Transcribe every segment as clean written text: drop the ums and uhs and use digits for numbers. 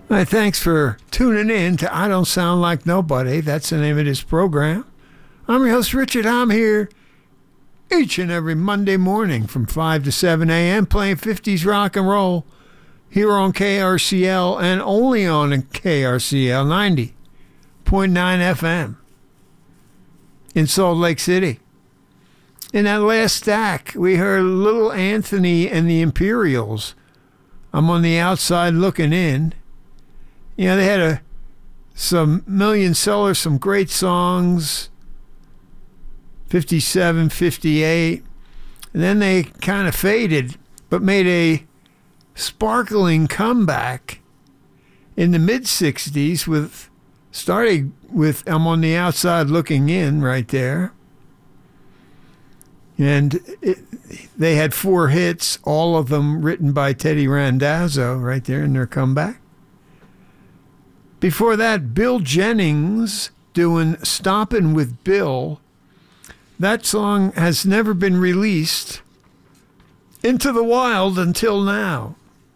All right, thanks for tuning in to I Don't Sound Like Nobody. That's the name of this program. I'm your host, Richard. I'm here each and every Monday morning from 5 to 7 a.m. playing 50s rock and roll here on KRCL and only on KRCL 90.9 FM in Salt Lake City. In that last stack, we heard Little Anthony and the Imperials. I'm on the outside looking in. You know, they had some million sellers, some great songs, 57, 58. And then they kind of faded, but made a sparkling comeback in the mid-60s starting with I'm on the outside looking in right there. And they had 4 hits, all of them written by Teddy Randazzo right there in their comeback. Before that, Bill Jennings doing Stompin' with Bill. That song has never been released into the wild until now.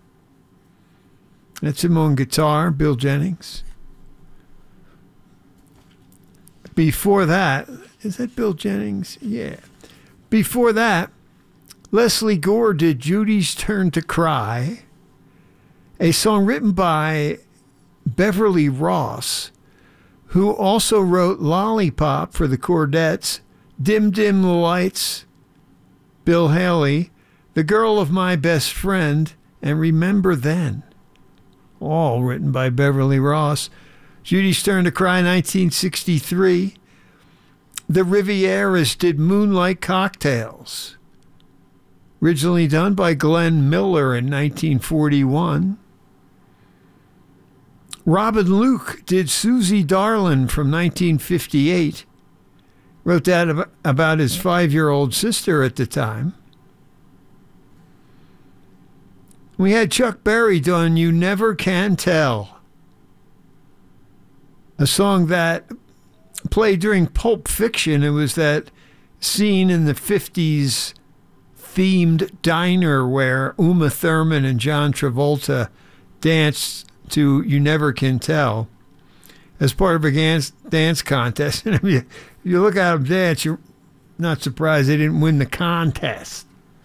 That's him on guitar, Bill Jennings. Before that, is that Bill Jennings? Yeah. Before that, Leslie Gore did Judy's Turn to Cry, a song written by Beverly Ross, who also wrote Lollipop for the Chordettes, Dim Dim the Lights, Bill Haley, The Girl of My Best Friend, and Remember Then. All written by Beverly Ross. Judy's Turn to Cry, 1963. The Rivieras did Moonlight Cocktails, originally done by Glenn Miller in 1941. Robin Luke did Susie Darlin' from 1958. Wrote that about his 5-year-old sister at the time. We had Chuck Berry doing You Never Can Tell, a song that played during Pulp Fiction. It was that scene in the 50s themed diner where Uma Thurman and John Travolta danced to You Never Can Tell as part of a dance contest. And if you look at them dance, you're not surprised they didn't win the contest.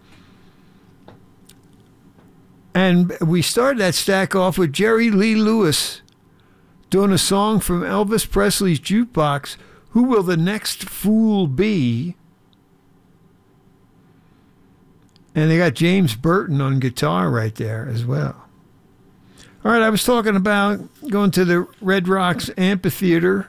And we started that stack off with Jerry Lee Lewis doing a song from Elvis Presley's Jukebox, Who Will the Next Fool Be? And they got James Burton on guitar right there as well. All right, I was talking about going to the Red Rocks Amphitheater.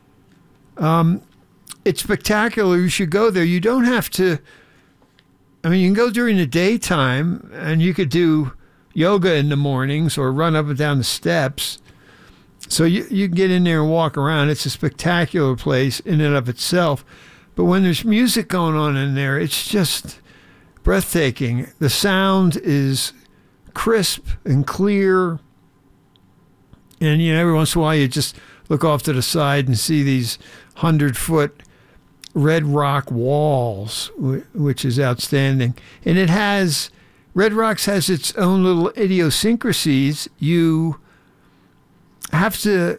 It's spectacular. You should go there. You don't have to, I mean, you can go during the daytime and you could do yoga in the mornings or run up and down the steps. So you can get in there and walk around. It's a spectacular place in and of itself. But when there's music going on in there, it's just breathtaking. The sound is crisp and clear. And, you know, every once in a while you just look off to the side and see these 100-foot red rock walls, which is outstanding. And Red Rocks has its own little idiosyncrasies. You have to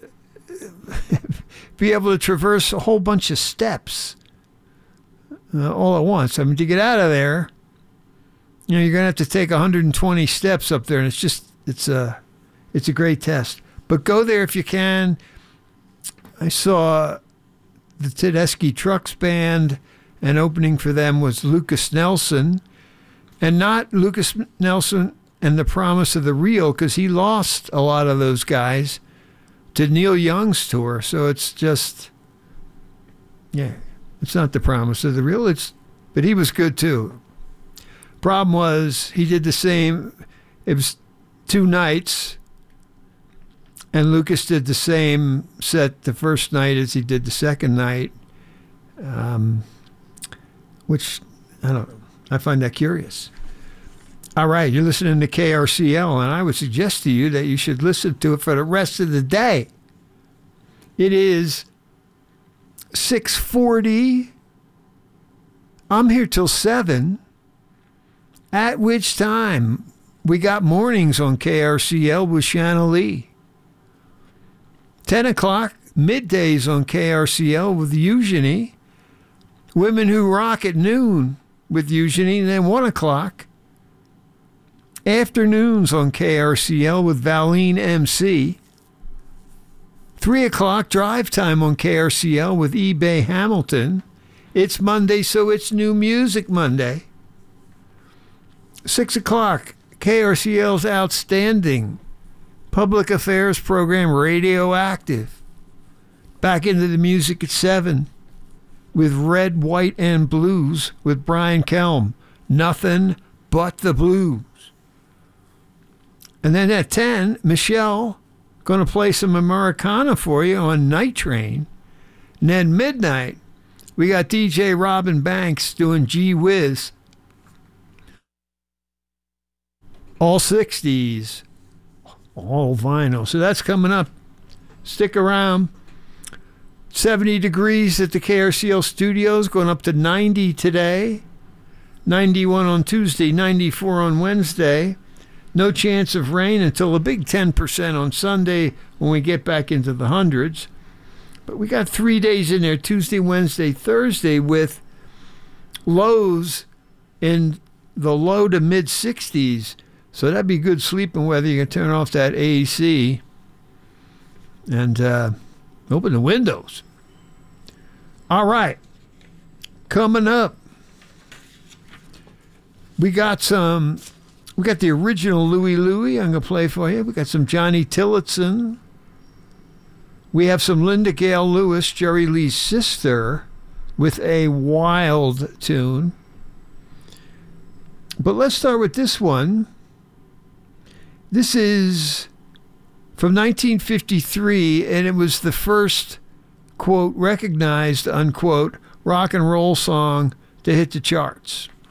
be able to traverse a whole bunch of steps all at once. I mean, to get out of there, you know, you're going to have to take 120 steps up there, and it's a great test. But go there if you can. I saw the Tedeschi Trucks Band, and opening for them was Lucas Nelson, and not Lucas Nelson and the Promise of the Real, because he lost a lot of those guys to Neil Young's tour. So it's just, yeah, it's not the Promise of the Real. But he was good too. Problem was he did the same. It was 2 nights. And Lucas did the same set the first night as he did the second night, which, I don't know, I find that curious. All right, you're listening to KRCL, and I would suggest to you that you should listen to it for the rest of the day. It is 6:40. I'm here till 7, at which time we got mornings on KRCL with Shanna Lee. 10 o'clock, middays on KRCL with Eugenie. Women Who Rock at noon with Eugenie. And then 1 o'clock, afternoons on KRCL with Valine MC. 3 o'clock, drive time on KRCL with eBay Hamilton. It's Monday, so it's New Music Monday. 6 o'clock, KRCL's outstanding public affairs program, Radioactive. Back into the music at 7 with Red, White, and Blues with Brian Kelm. Nothing but the blues. And then at 10, Michelle going to play some Americana for you on Night Train. And then midnight, we got DJ Robin Banks doing Gee Whiz. All 60s, all vinyl. So that's coming up. Stick around. 70 degrees at the KRCL studios, going up to 90 today. 91 on Tuesday, 94 on Wednesday. No chance of rain until a big 10% on Sunday when we get back into the hundreds. But we got 3 days in there, Tuesday, Wednesday, Thursday, with lows in the low to mid 60s. So that'd be good sleeping weather. You can turn off that AC and open the windows. All right. Coming up, we got the original Louie Louie I'm going to play for you. We got some Johnny Tillotson. We have some Linda Gale Lewis, Jerry Lee's sister, with a wild tune. But let's start with this one. This is from 1953, and it was the first, quote, recognized, unquote, rock and roll song to hit the charts.